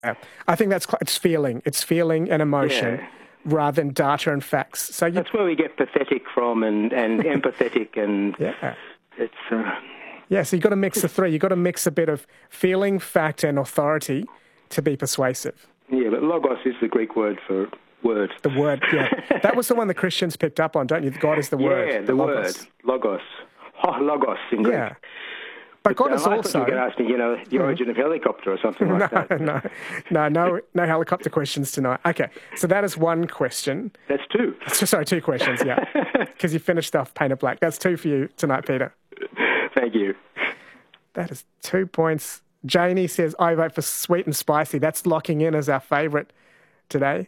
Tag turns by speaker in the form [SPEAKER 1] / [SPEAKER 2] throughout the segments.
[SPEAKER 1] I think it's feeling. It's feeling and emotion
[SPEAKER 2] Yeah.
[SPEAKER 1] rather than data and facts. So
[SPEAKER 2] That's where we get pathetic from and empathetic and
[SPEAKER 1] yeah.
[SPEAKER 2] it's...
[SPEAKER 1] Yeah, so you've got to mix the three. You've got to mix a bit of feeling, fact, and authority to be persuasive.
[SPEAKER 2] Yeah, but logos is the Greek word for word.
[SPEAKER 1] The word, yeah. That was the one the Christians picked up on, don't you? God is the word.
[SPEAKER 2] Yeah, the word. Logos. Logos in Greek.
[SPEAKER 1] Yeah. But God is
[SPEAKER 2] I
[SPEAKER 1] also...
[SPEAKER 2] thought you were going to ask me, the origin of helicopter or something like that.
[SPEAKER 1] No helicopter questions tonight. Okay, so that is one question.
[SPEAKER 2] That's two.
[SPEAKER 1] Sorry, two questions, yeah. Because you finished off Painted Black. That's two for you tonight, Peter.
[SPEAKER 2] Thank you.
[SPEAKER 1] That is 2 points. Janie says, I vote for Sweet and Spicy. That's locking in as our favourite today.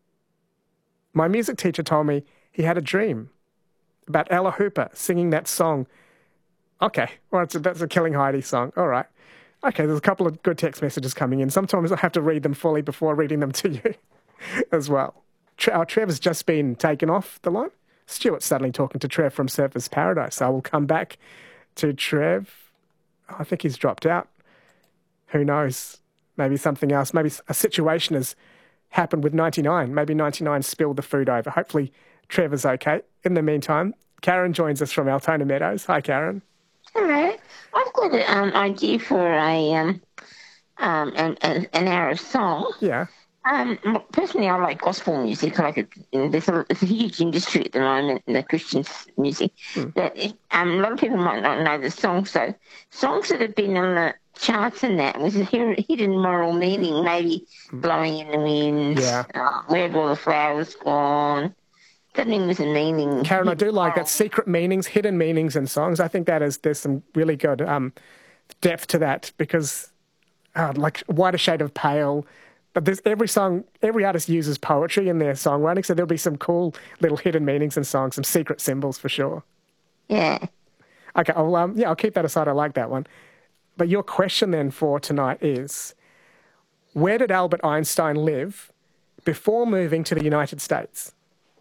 [SPEAKER 1] My music teacher told me he had a dream about Ella Hooper singing that song. Okay, well, that's a Killing Heidi song. All right. Okay, there's a couple of good text messages coming in. Sometimes I have to read them fully before reading them to you as well. Trev's just been taken off the line. Stuart's suddenly talking to Trev from Surfers Paradise. I will come back to Trev. I think he's dropped out. Who knows? Maybe something else. Maybe a situation has happened with 99. Maybe 99 spilled the food over. Hopefully Trev is okay. In the meantime, Karen joins us from Altona Meadows. Hi, Karen.
[SPEAKER 3] Hello. I've got an idea for an hour of song.
[SPEAKER 1] Yeah.
[SPEAKER 3] Personally, I like gospel music. There's a huge industry at the moment in the Christian music. That a lot of people might not know the songs. So songs that have been on the charts and that with a hidden moral meaning, maybe blowing in the wind.
[SPEAKER 1] Yeah.
[SPEAKER 3] Where have all the flowers gone? Something with a meaning.
[SPEAKER 1] Karen, I do like that. Secret meanings, hidden meanings in songs. I think there's some really good depth to that because like Whiter Shade of Pale. But there's every artist uses poetry in their songwriting, so there'll be some cool little hidden meanings in songs, some secret symbols for sure.
[SPEAKER 3] Yeah.
[SPEAKER 1] Okay, I'll keep that aside. I like that one. But your question then for tonight is, where did Albert Einstein live before moving to the United States?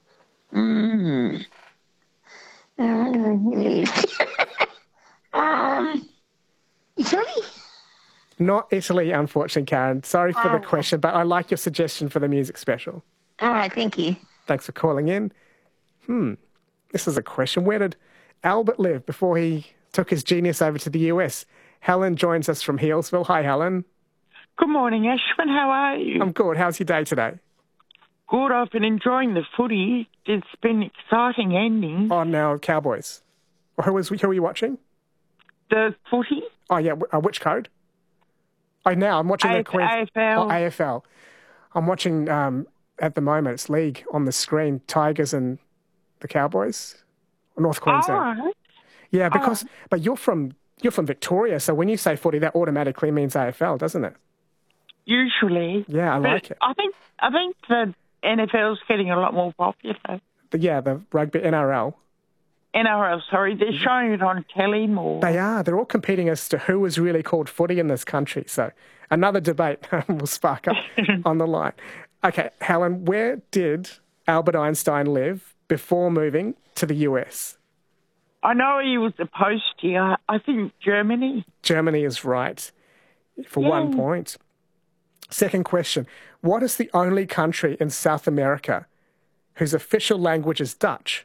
[SPEAKER 3] Italy?
[SPEAKER 1] Not Italy, unfortunately, Karen. Sorry for the question, but I like your suggestion for the music special.
[SPEAKER 3] All right, thank you.
[SPEAKER 1] Thanks for calling in. This is a question. Where did Albert live before he took his genius over to the US? Helen joins us from Healesville. Hi, Helen.
[SPEAKER 4] Good morning, Ashwin. How are you?
[SPEAKER 1] I'm good. How's your day today?
[SPEAKER 4] Good. I've been enjoying the footy. It's been exciting ending.
[SPEAKER 1] Oh, now Cowboys. Who are you watching?
[SPEAKER 4] The footy?
[SPEAKER 1] Oh, yeah. Which code? I'm watching the Queen.
[SPEAKER 4] AFL.
[SPEAKER 1] Oh, AFL. I'm watching at the moment. It's League on the screen. Tigers and the Cowboys, North Queensland.
[SPEAKER 4] All right.
[SPEAKER 1] Yeah, but you're from Victoria, so when you say footy, that automatically means AFL, doesn't it?
[SPEAKER 4] Usually.
[SPEAKER 1] Yeah, I like it.
[SPEAKER 4] I think the NFL's getting a lot more popular.
[SPEAKER 1] The rugby NRL.
[SPEAKER 4] NRL, sorry, they're showing it on telly more.
[SPEAKER 1] They are. They're all competing as to who is really called footy in this country. So another debate will spark up on the line. Okay, Helen, where did Albert Einstein live before moving to the US?
[SPEAKER 4] I know he was supposed to. I think Germany.
[SPEAKER 1] Germany is right for 1 point. Second question. What is the only country in South America whose official language is Dutch?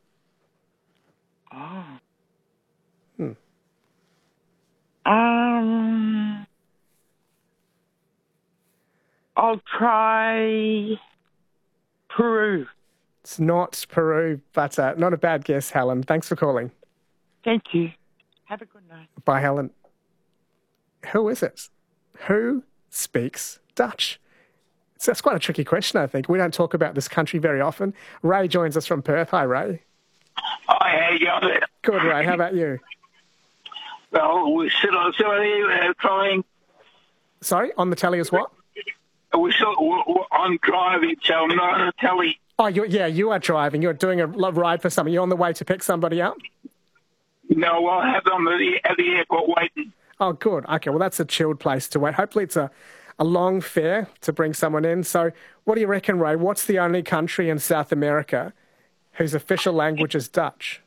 [SPEAKER 4] I'll try Peru.
[SPEAKER 1] It's not Peru, but not a bad guess, Helen. Thanks for calling.
[SPEAKER 4] Thank you. Have a good night.
[SPEAKER 1] Bye, Helen. Who is it? Who speaks Dutch? So that's quite a tricky question, I think. We don't talk about this country very often. Ray joins us from Perth. Hi, Ray.
[SPEAKER 5] Hi, how you going?
[SPEAKER 1] Good, Ray. How about you?
[SPEAKER 5] Well, we sit on the telly trying.
[SPEAKER 1] Sorry, on the telly as what?
[SPEAKER 5] I'm driving, so I'm not on the telly.
[SPEAKER 1] Oh, you are driving. You're doing a ride for someone. You're on the way to pick somebody up?
[SPEAKER 5] No, I have them at the airport waiting.
[SPEAKER 1] Oh, good. Okay, well, that's a chilled place to wait. Hopefully it's a long fare to bring someone in. So what do you reckon, Ray? What's the only country in South America whose official language is Dutch?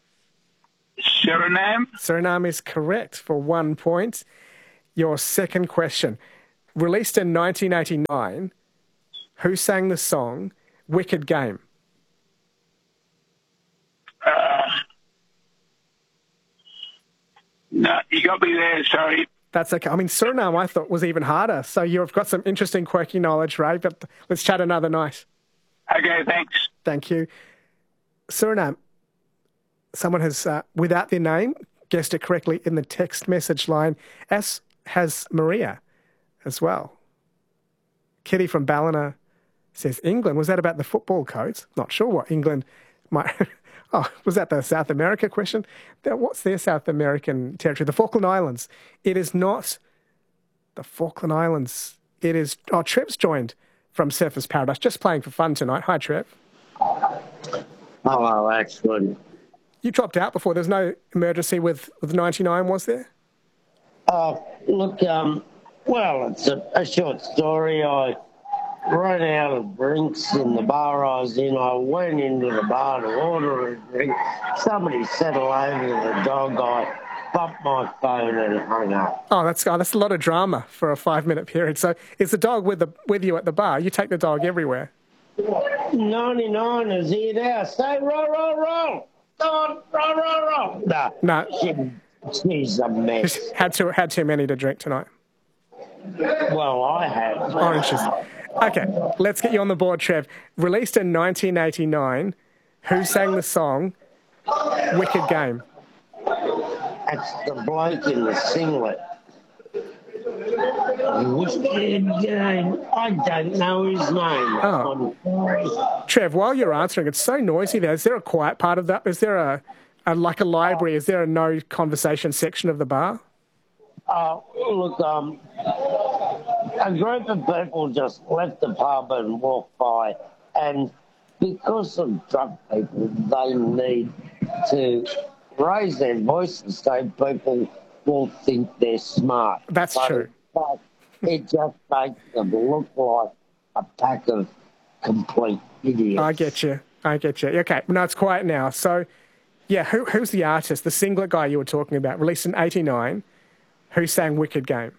[SPEAKER 5] Suriname?
[SPEAKER 1] Suriname is correct for 1 point. Your second question. Released in 1989, who sang the song Wicked Game?
[SPEAKER 5] No, you got me there, sorry.
[SPEAKER 1] That's okay. I mean, Suriname I thought was even harder. So you've got some interesting quirky knowledge, Ray, but let's chat another night.
[SPEAKER 5] Okay, thanks.
[SPEAKER 1] Thank you. Suriname, someone has, without their name, guessed it correctly in the text message line, as has Maria as well. Kitty from Ballina says, England, was that about the football codes? Not sure what England might... Oh, was that the South America question? What's their South American territory? The Falkland Islands. It is not the Falkland Islands. It is... Oh, Trev's joined from Surfers Paradise, just playing for fun tonight. Hi, Trev.
[SPEAKER 6] Hello, excellent.
[SPEAKER 1] You dropped out before. There's no emergency with 99, was there?
[SPEAKER 6] Look, well, it's a short story. I ran out of drinks in the bar I was in. I went into the bar to order a drink. Somebody said hello to the dog. I bumped my phone and hung up.
[SPEAKER 1] Oh, that's a lot of drama for a 5-minute period. So is the dog with you at the bar? You take the dog everywhere.
[SPEAKER 6] 99 is here now. Say roll, roll, roll. Go on, roll, roll.
[SPEAKER 1] No.
[SPEAKER 6] She's a mess.
[SPEAKER 1] Had too many to drink tonight.
[SPEAKER 6] Well, I had.
[SPEAKER 1] Oranges. Okay, let's get you on the board, Trev. Released in 1989, who sang the song Wicked Game?
[SPEAKER 6] That's the bloke in the singlet. Wicked Game. I don't know his name.
[SPEAKER 1] Oh. Trev, while you're answering, it's so noisy there. Is there a quiet part of that? Is there a like a library? Is there a no conversation section of the bar?
[SPEAKER 6] Look, a group of people just left the pub and walked by, and because of drunk people, they need to raise their voices so people will think they're smart.
[SPEAKER 1] That's true.
[SPEAKER 6] But it just makes them look like a pack of complete idiots.
[SPEAKER 1] I get you. Okay, no, it's quiet now. So, yeah, who's the artist, the singlet guy you were talking about, released in 89, who sang Wicked Game?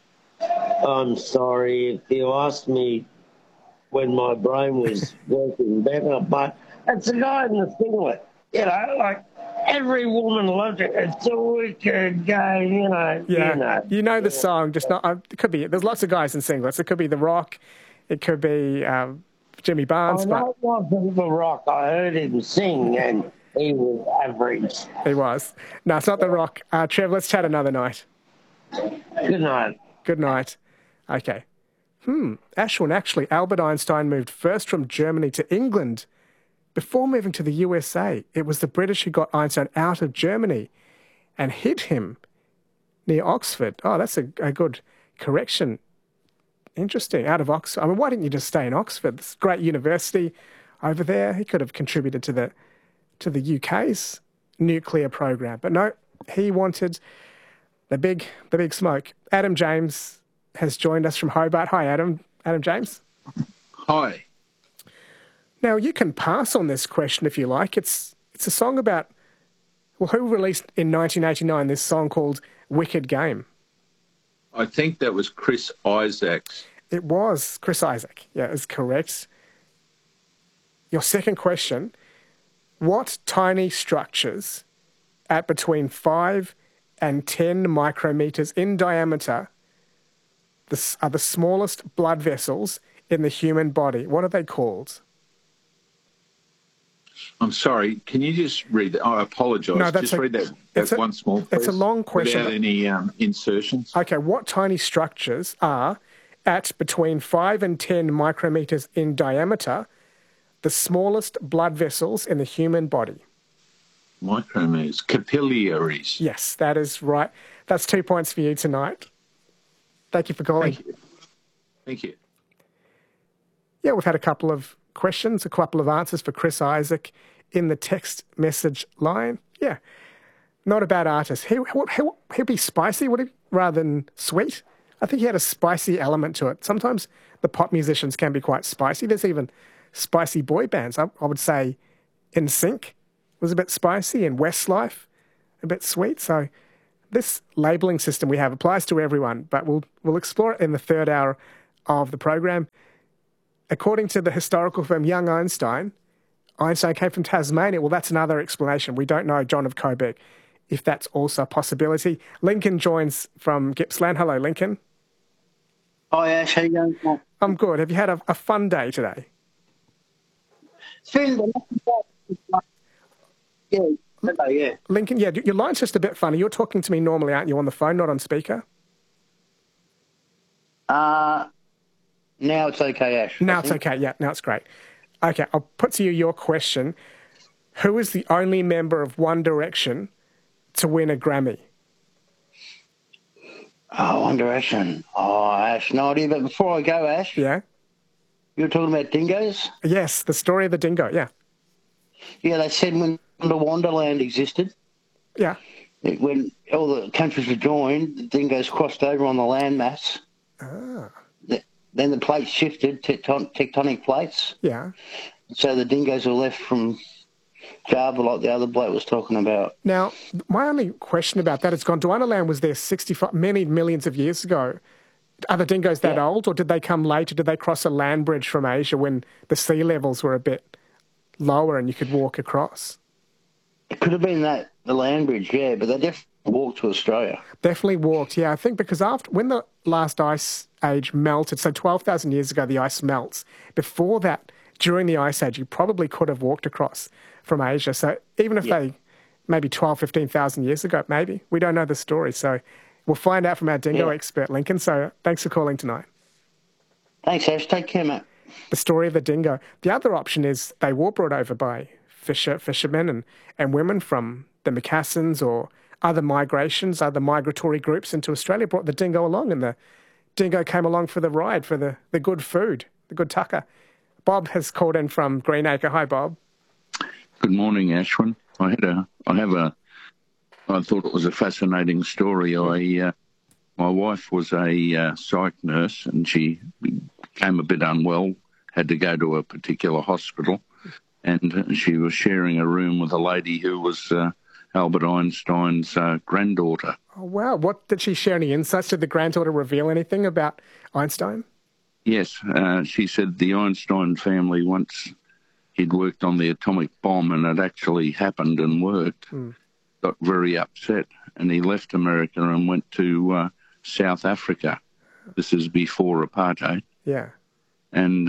[SPEAKER 6] I'm sorry if you asked me when my brain was working better, but it's a guy in the singlet. You know, like every woman loves it. It's a wicked game, you know.
[SPEAKER 1] Yeah, you know the song, just not. It could be. There's lots of guys in singlets. It could be The Rock. It could be Jimmy Barnes.
[SPEAKER 6] It wasn't The Rock. I heard him sing, and he was average.
[SPEAKER 1] He was. No, it's not The Rock. Trev, let's chat another night.
[SPEAKER 6] Good night.
[SPEAKER 1] Good night. Okay. Ashwin, actually, Albert Einstein moved first from Germany to England before moving to the USA. It was the British who got Einstein out of Germany and hid him near Oxford. Oh, that's a good correction. Interesting. Out of Oxford. I mean, why didn't you just stay in Oxford? It's a great university over there. He could have contributed to the UK's nuclear program. But no, he wanted the big smoke. Adam James has joined us from Hobart. Hi, Adam. Adam James.
[SPEAKER 7] Hi.
[SPEAKER 1] Now, you can pass on this question if you like. It's a song about, well, who released in 1989 this song called Wicked Game?
[SPEAKER 7] I think that was Chris Isaacs.
[SPEAKER 1] It was Chris Isaac. Yeah, it's correct. Your second question, what tiny structures at between 5 and 10 micrometers in diameter are the smallest blood vessels in the human body? What are they called?
[SPEAKER 7] I'm sorry, can you just read that? I apologise.
[SPEAKER 1] No,
[SPEAKER 7] just read that once more, please.
[SPEAKER 1] It's a long question.
[SPEAKER 7] Without any insertions.
[SPEAKER 1] Okay, what tiny structures are at between 5 and 10 micrometers in diameter the smallest blood vessels in the human body?
[SPEAKER 7] Micrometers. Capillaries.
[SPEAKER 1] Yes, that is right. That's 2 points for you tonight. Thank you for calling.
[SPEAKER 7] Thank you.
[SPEAKER 1] Yeah, we've had a couple of questions, a couple of answers for Chris Isaac in the text message line. Yeah, not a bad artist. He'll be spicy, would he, rather than sweet? I think he had a spicy element to it. Sometimes the pop musicians can be quite spicy. There's even spicy boy bands. I would say NSYNC was a bit spicy, and Westlife a bit sweet. So this labelling system we have applies to everyone, but we'll explore it in the third hour of the program. According to the historical firm Young Einstein came from Tasmania. Well, that's another explanation. We don't know, John of Coburg, if that's also a possibility. Lincoln joins from Gippsland. Hello, Lincoln.
[SPEAKER 8] Hi, Ash. How you going?
[SPEAKER 1] I'm good. Have you had a fun day today?
[SPEAKER 8] Yeah.
[SPEAKER 1] Lincoln, your line's just a bit funny. You're talking to me normally, aren't you, on the phone, not on speaker?
[SPEAKER 8] Now it's okay, Ash.
[SPEAKER 1] Now it's okay. Yeah, now it's great. Okay, I'll put to you your question. Who is the only member of One Direction to win a Grammy?
[SPEAKER 8] Oh, One Direction. Oh, Ash, no idea. But before I go, Ash.
[SPEAKER 1] Yeah?
[SPEAKER 8] You were talking about dingoes?
[SPEAKER 1] Yes, the story of the dingo, yeah.
[SPEAKER 8] Yeah, they said when the Wonderland existed,
[SPEAKER 1] yeah,
[SPEAKER 8] when all the countries were joined, the dingoes crossed over on the landmass.
[SPEAKER 1] Ah.
[SPEAKER 8] Then the plates shifted, tectonic plates.
[SPEAKER 1] Yeah.
[SPEAKER 8] So the dingoes were left from Java, like the other bloke was talking about.
[SPEAKER 1] Now, my only question about that is Gondwana was there 65, many millions of years ago. Are the dingoes that old, or did they come later? Did they cross a land bridge from Asia when the sea levels were a bit lower and you could walk across?
[SPEAKER 8] It could have been that, the land bridge, yeah, but they definitely walked to Australia.
[SPEAKER 1] Definitely walked, yeah. I think because when the last ice age melted, so 12,000 years ago the ice melts. Before that, during the ice age, you probably could have walked across from Asia. So even if they, maybe 12, 15,000 years ago, maybe. We don't know the story. So we'll find out from our dingo expert, Lincoln. So thanks for calling tonight.
[SPEAKER 8] Thanks, Ash. Take care, mate.
[SPEAKER 1] The story of the dingo. The other option is they were brought over by fishermen and women from the Macassans or other migrations, other migratory groups into Australia, brought the dingo along, and the dingo came along for the ride, for the good food, the good tucker. Bob has called in from Greenacre. Hi, Bob.
[SPEAKER 7] Good morning, Ashwin. I thought it was a fascinating story. My wife was a psych nurse, and she became a bit unwell, had to go to a particular hospital, and she was sharing a room with a lady who was Albert Einstein's granddaughter.
[SPEAKER 1] Oh, wow. What did she share? Any insights? Did the granddaughter reveal anything about Einstein?
[SPEAKER 7] Yes. She said the Einstein family, once he'd worked on the atomic bomb and it actually happened and worked, got very upset, and he left America and went to South Africa. This is before apartheid.
[SPEAKER 1] Yeah.
[SPEAKER 7] And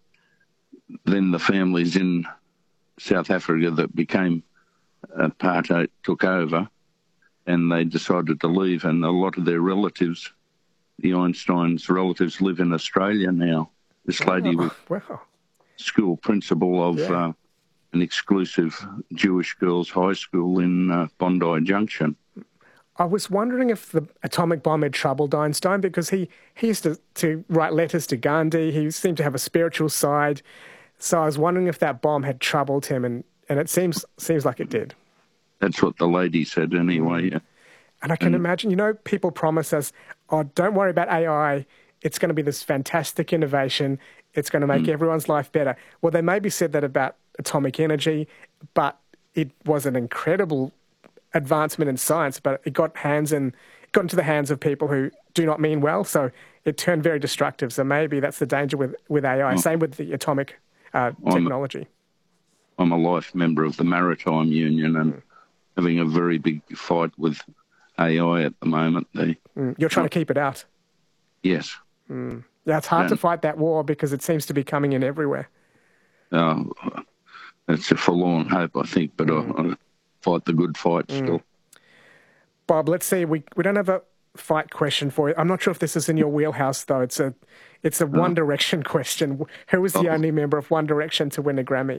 [SPEAKER 7] then the families in South Africa that became apartheid took over, and they decided to leave, and a lot of their relatives, the Einstein's relatives, live in Australia now. This lady was school principal of an exclusive Jewish girls' high school in Bondi Junction.
[SPEAKER 1] I was wondering if the atomic bomb had troubled Einstein, because he used to write letters to Gandhi. He seemed to have a spiritual side. So I was wondering if that bomb had troubled him, and it seems like it did.
[SPEAKER 7] That's what the lady said anyway, yeah.
[SPEAKER 1] And I can imagine, people promise us, oh, don't worry about AI. It's going to be this fantastic innovation. It's going to make everyone's life better. Well, they maybe said that about atomic energy, but it was an incredible advancement in science, but it got into the hands of people who do not mean well, so it turned very destructive. So maybe that's the danger with AI. Same with the atomic technology.
[SPEAKER 7] I'm a life member of the Maritime Union and having a very big fight with AI at the moment.
[SPEAKER 1] You're trying to keep it out?
[SPEAKER 7] Yes.
[SPEAKER 1] Yeah, it's hard to fight that war because it seems to be coming in everywhere.
[SPEAKER 7] It's a forlorn hope, I think, but I fight the good fight still.
[SPEAKER 1] Bob, let's see. We don't have a fight question for you. I'm not sure if this is in your wheelhouse, though. It's a One Direction question. Who was the only member of One Direction to win a Grammy?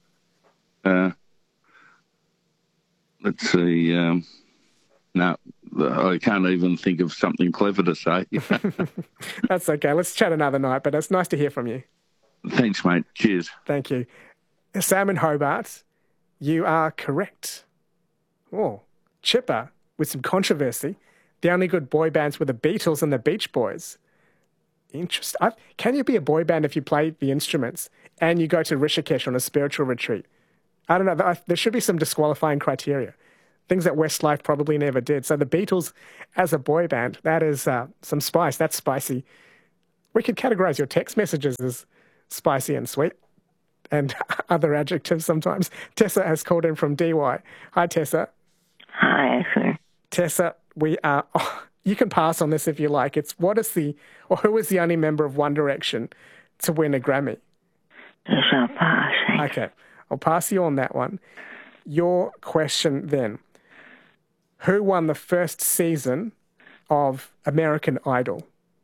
[SPEAKER 7] Let's see. No, I can't even think of something clever to say.
[SPEAKER 1] That's okay. Let's chat another night, but it's nice to hear from you.
[SPEAKER 7] Thanks, mate. Cheers.
[SPEAKER 1] Thank you. Sam in Hobart, you are correct. Oh, Chipper, with some controversy. The only good boy bands were the Beatles and the Beach Boys. Interesting. Can you be a boy band if you play the instruments and you go to Rishikesh on a spiritual retreat? I don't know. There should be some disqualifying criteria. things that Westlife probably never did. So the Beatles as a boy band, that is some spice. That's spicy. We could categorize your text messages as spicy and sweet and other adjectives sometimes. Tessa has called in from DY. Hi, Tessa.
[SPEAKER 3] Hi, sir.
[SPEAKER 1] Tessa, we are... Oh, you can pass on this if you like. It's who is the only member of One Direction to win a Grammy?
[SPEAKER 3] Yes, I'll pass.
[SPEAKER 1] Okay, I'll pass you on that one. Your question then. Who won the first season of American Idol?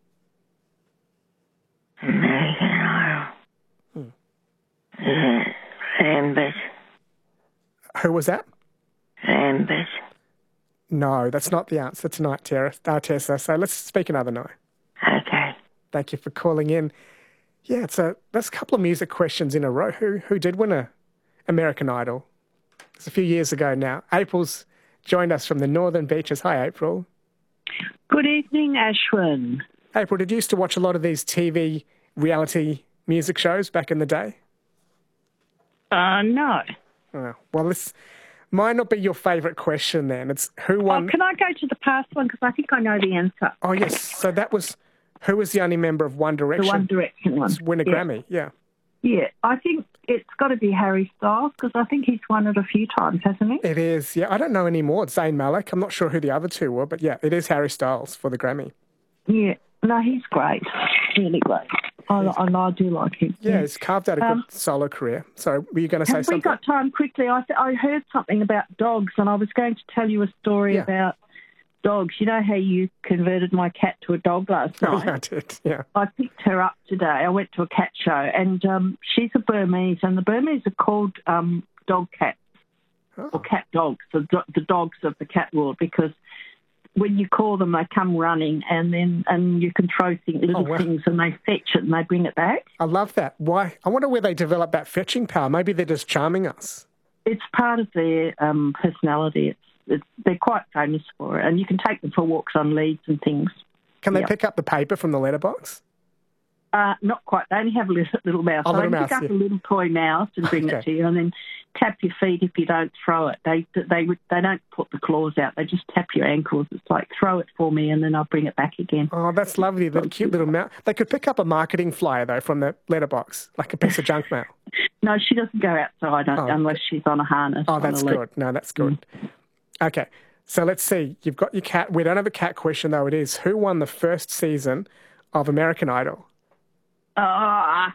[SPEAKER 3] American Idol. Lambert.
[SPEAKER 1] Who was that?
[SPEAKER 3] Lambert.
[SPEAKER 1] No, that's not the answer tonight, Tessa. So let's speak another night.
[SPEAKER 3] Okay.
[SPEAKER 1] Thank you for calling in. Yeah, that's a couple of music questions in a row. Who did win a American Idol? It's a few years ago now. April's joined us from the Northern Beaches. Hi, April.
[SPEAKER 9] Good evening, Ashwin.
[SPEAKER 1] April, did you used to watch a lot of these TV reality music shows back in the day?
[SPEAKER 9] No.
[SPEAKER 1] Oh, well, this might not be your favourite question then. It's who won...
[SPEAKER 9] Oh, can I go to the past one? Because I think I know the answer.
[SPEAKER 1] Oh, yes. So that was... Who was the only member of One Direction?
[SPEAKER 9] The One Direction one.
[SPEAKER 1] To win a Grammy, yeah.
[SPEAKER 9] Yeah, I think it's got to be Harry Styles because I think he's won it a few times, hasn't he?
[SPEAKER 1] It is, yeah. I don't know anymore. It's Zayn Malik. I'm not sure who the other two were, but yeah, it is Harry Styles for the Grammy.
[SPEAKER 9] Yeah. No, he's great. Really great. I do like him.
[SPEAKER 1] Yeah, he's carved out a good solo career. So were you going to say something?
[SPEAKER 9] Have we got time quickly? I heard something about dogs and I was going to tell you a story about dogs. You know how you converted my cat to a dog last night?
[SPEAKER 1] Yeah, I did, yeah.
[SPEAKER 9] I picked her up today. I went to a cat show and she's a Burmese and the Burmese are called dog cats or cat dogs, the dogs of the cat world, because when you call them, they come running and you can throw little things and they fetch it and they bring it back.
[SPEAKER 1] I love that. Why? I wonder where they develop that fetching power. Maybe they're just charming us.
[SPEAKER 9] It's part of their personality. They're quite famous for it, and you can take them for walks on leads and things.
[SPEAKER 1] Can they pick up the paper from the letterbox?
[SPEAKER 9] Not quite. They only have a little mouse.
[SPEAKER 1] Oh,
[SPEAKER 9] so they pick up a little toy mouse and bring it to you, and then tap your feet if you don't throw it. They don't put the claws out. They just tap your ankles. It's like, throw it for me, and then I'll bring it back again.
[SPEAKER 1] Oh, that's lovely. The cute little mouse. They could pick up a marketing flyer, though, from the letterbox, like a piece of junk mail.
[SPEAKER 9] No, she doesn't go outside unless she's on a harness.
[SPEAKER 1] Oh, that's good. No, that's good. Okay, so let's see. You've got your cat. We don't have a cat question, though. It is, who won the first season of American Idol?
[SPEAKER 9] I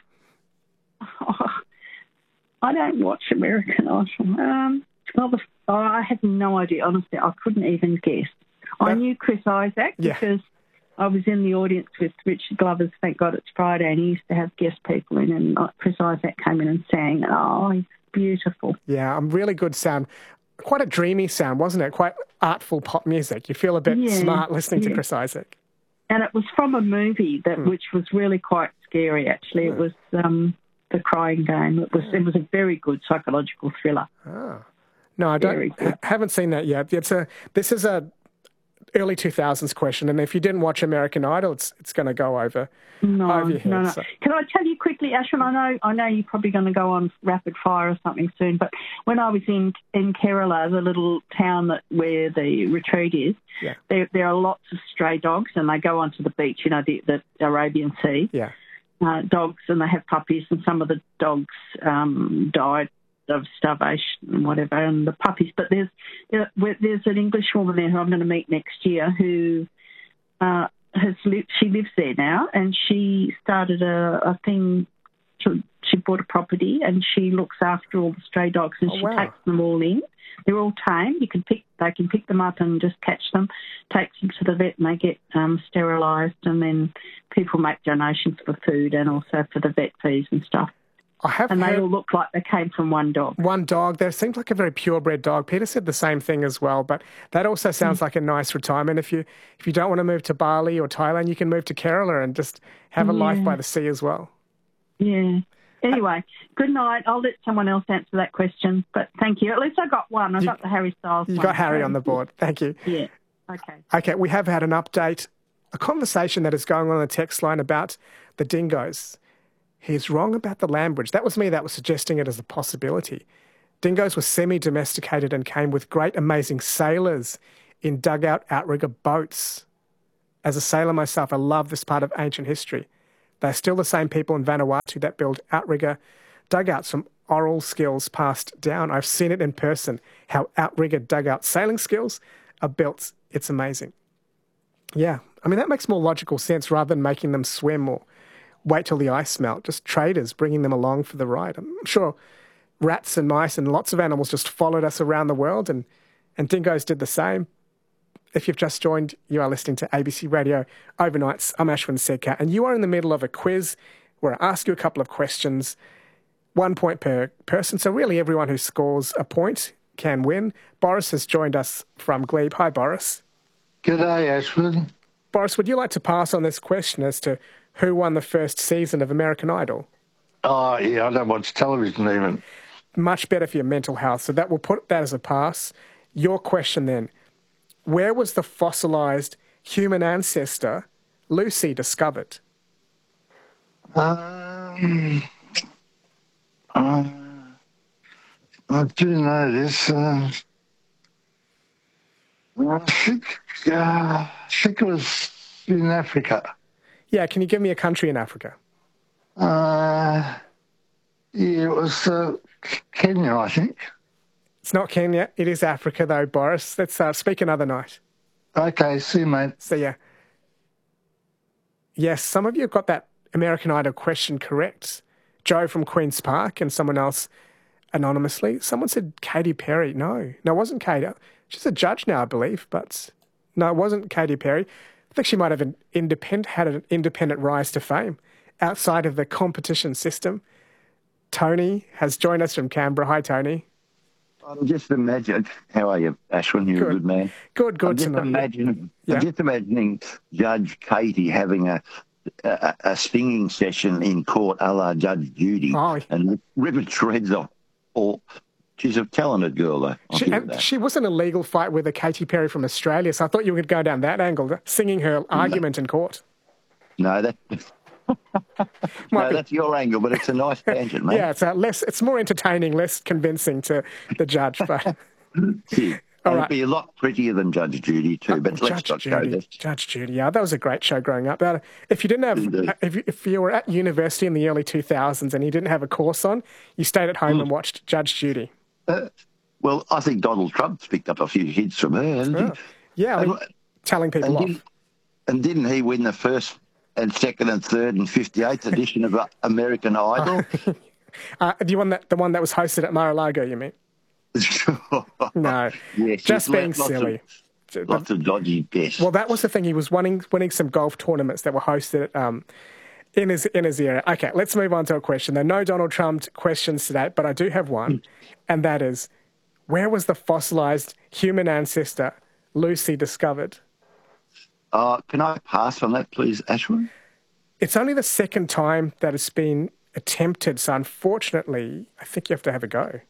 [SPEAKER 9] don't watch American Idol. I have no idea, honestly. I couldn't even guess. I knew Chris Isaak because I was in the audience with Richard Glover's Thank God It's Friday, and he used to have guest people in, and Chris Isaak came in and sang. Oh, he's beautiful. Yeah, really good sound. Quite a dreamy sound, wasn't it? Quite artful pop music. You feel a bit smart listening to Chris Isaak. And it was from a movie which was really quite scary, actually. It was The Crying Game. It was a very good psychological thriller. Oh. No, I haven't seen that yet. This is a early 2000s question, and if you didn't watch American Idol, it's going to go over your head. No. So. Can I tell you quickly, Ashwin, I know you're probably going to go on rapid fire or something soon, but when I was in Kerala, the little town where the retreat is, there are lots of stray dogs, and they go onto the beach, the Arabian Sea. Yeah. Dogs, and they have puppies, and some of the dogs died of starvation and whatever, and the puppies. But there's an English woman there who I'm going to meet next year who she lives there now, and she started a thing. She bought a property and she looks after all the stray dogs, and she takes them all in. They're all tame. They can pick them up and just catch them, takes them to the vet, and they get sterilised, and then people make donations for food and also for the vet fees and stuff. They all look like they came from one dog. One dog. They seems like a very purebred dog. Peter said the same thing as well, but that also sounds like a nice retirement. If you don't want to move to Bali or Thailand, you can move to Kerala and just have a life by the sea as well. Yeah. Anyway, good night. I'll let someone else answer that question, but thank you. At least I got one. I got the Harry Styles one. You got Harry on the board. Thank you. Yeah. Okay. Okay, we have had an update, a conversation that is going on the text line about the dingoes. He's wrong about the land bridge. That was me that was suggesting it as a possibility.
[SPEAKER 1] Dingoes were semi-domesticated and came with great, amazing sailors in dugout outrigger boats. As a sailor myself, I love this part of ancient history. They're still the same people in Vanuatu that build outrigger dugouts from oral skills passed down. I've seen it in person, how outrigger dugout sailing skills are built. It's amazing. Yeah, I mean, that makes more logical sense rather than making them swim or wait till the ice melt. Just traders bringing them along for the ride. I'm sure rats and mice and lots of animals just followed us around the world, and dingoes did the same. If you've just joined, you are listening to ABC Radio Overnights. I'm Ashwin Sedkar, and you are in the middle of a quiz where I ask you a couple of questions, 1 point per person. So really everyone who scores a point can win. Boris has joined us from Glebe. Hi, Boris.
[SPEAKER 10] G'day, Ashwin.
[SPEAKER 1] Boris, would you like to pass on this question as to who won the first season of American Idol?
[SPEAKER 10] Oh, yeah, I don't watch television even.
[SPEAKER 1] Much better for your mental health, so that will put that as a pass. Your question then. Where was the fossilised human ancestor Lucy discovered?
[SPEAKER 10] I do know this. I think it was in Africa.
[SPEAKER 1] Yeah, can you give me a country in Africa?
[SPEAKER 10] Yeah, it was Kenya, I think.
[SPEAKER 1] It's not Kenya. It is Africa, though, Boris. Let's speak another night.
[SPEAKER 10] Okay, see you, mate.
[SPEAKER 1] See ya. Yes, some of you have got that American Idol question correct. Joe from Queen's Park and someone else anonymously. Someone said Katy Perry. No, it wasn't Katy. She's a judge now, I believe, but no, it wasn't Katy Perry. I think she might have had an independent rise to fame outside of the competition system. Tony has joined us from Canberra. Hi, Tony.
[SPEAKER 11] I'm just imagining, how are you, Ashwin? You're a good man.
[SPEAKER 1] Good
[SPEAKER 11] I'm just imagining Judge Katie having a singing session in court a la Judge Judy and rip its shreds off. Or she's a talented girl, though.
[SPEAKER 1] She was in a legal fight with a Katy Perry from Australia, so I thought you would go down that angle, singing her argument in court.
[SPEAKER 11] No, that's your angle, but it's a nice tangent, mate.
[SPEAKER 1] Yeah, it's more entertaining, less convincing to the judge. But
[SPEAKER 11] It'd be a lot prettier than Judge Judy too. But let's not go there.
[SPEAKER 1] Judge Judy, yeah, that was a great show growing up. If you didn't have, if you were at university in the early 2000s and you didn't have a course on, you stayed at home and watched Judge Judy.
[SPEAKER 11] Well, I think Donald Trump's picked up a few hits from her, hasn't he?
[SPEAKER 1] Yeah, telling people off.
[SPEAKER 11] And didn't he win the first and second and third and 58th edition of American Idol?
[SPEAKER 1] Do you want the one that was hosted at Mar-a-Lago, you mean? No,
[SPEAKER 11] yes,
[SPEAKER 1] just being silly.
[SPEAKER 11] Lots of dodgy bets.
[SPEAKER 1] Well, that was the thing. He was winning some golf tournaments that were hosted in his area. Okay, let's move on to a question. There are no Donald Trump questions today, but I do have one, and that is, where was the fossilised human ancestor Lucy discovered?
[SPEAKER 11] Can I pass on that, please, Ashwin?
[SPEAKER 1] It's only the second time that it's been attempted, so unfortunately, I think you have to have a go.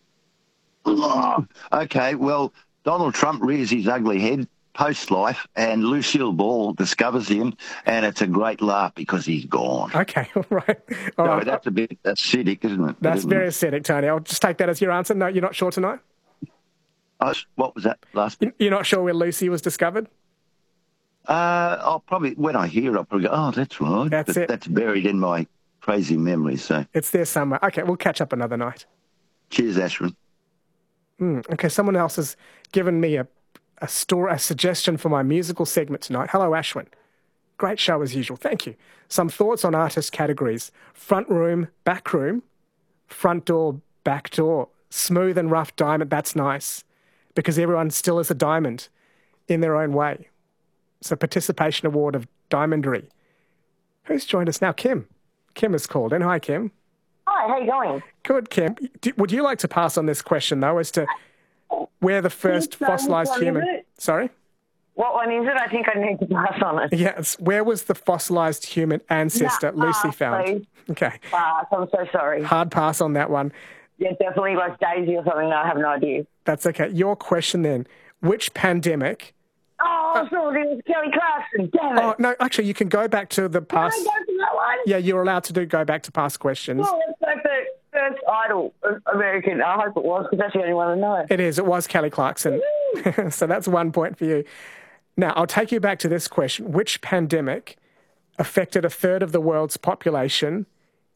[SPEAKER 11] Okay, well, Donald Trump rears his ugly head post-life, and Lucille Ball discovers him, and it's a great laugh because he's gone.
[SPEAKER 1] Okay, all right.
[SPEAKER 11] That's a bit acidic, isn't it?
[SPEAKER 1] That's very acidic, Tony. I'll just take that as your answer. No, you're not sure tonight?
[SPEAKER 11] What was that last bit?
[SPEAKER 1] You're not sure where Lucy was discovered?
[SPEAKER 11] I'll probably, when I hear it, I'll probably go, oh, that's right. That's buried in my crazy memory, so.
[SPEAKER 1] It's there somewhere. Okay, we'll catch up another night.
[SPEAKER 11] Cheers, Ashwin.
[SPEAKER 1] Okay, someone else has given me a suggestion for my musical segment tonight. Hello, Ashwin. Great show as usual. Thank you. Some thoughts on artist categories. Front room, back room, front door, back door, smooth and rough diamond. That's nice because everyone still is a diamond in their own way. It's a participation award of diamondry. Who's joined us now? Kim. Kim is called in. Hi, Kim.
[SPEAKER 12] Hi, how you going?
[SPEAKER 1] Good, Kim. Would you like to pass on this question, though, as to where the first fossilised human... Sorry?
[SPEAKER 12] What one is it? I think I need to pass on it.
[SPEAKER 1] Yes. Where was the fossilised human ancestor Lucy found?
[SPEAKER 12] Please.
[SPEAKER 1] Okay.
[SPEAKER 12] Pass. I'm so sorry.
[SPEAKER 1] Hard pass on that one.
[SPEAKER 12] Yeah, definitely like Daisy or something. No, I have no idea.
[SPEAKER 1] That's okay. Your question then. Which pandemic...
[SPEAKER 12] Oh, so it was Kelly Clarkson. Damn it.
[SPEAKER 1] Oh, no, actually, you can go back to the past...
[SPEAKER 12] Can I go to that one?
[SPEAKER 1] Yeah, you're allowed to go back to past questions.
[SPEAKER 12] Well, let's go for first Idol American. I hope it was, because that's the only one I know.
[SPEAKER 1] It is. It was Kelly Clarkson. So that's 1 point for you. Now, I'll take you back to this question. Which pandemic affected a third of the world's population